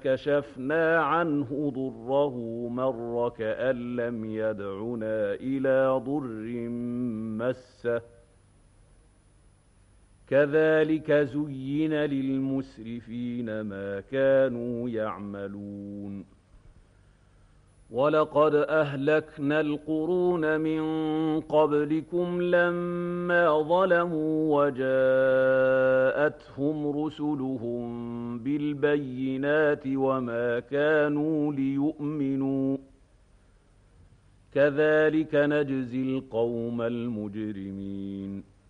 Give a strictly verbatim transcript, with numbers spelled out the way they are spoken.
كشفنا عنه ضره مر كأن لم يدعنا إلى ضر مسه كذلك زين للمسرفين ما كانوا يعملون ولقد أهلكنا القرون من قبلكم لما ظلموا وجاءتهم رسلهم بالبينات وما كانوا ليؤمنوا كذلك نجزي القوم المجرمين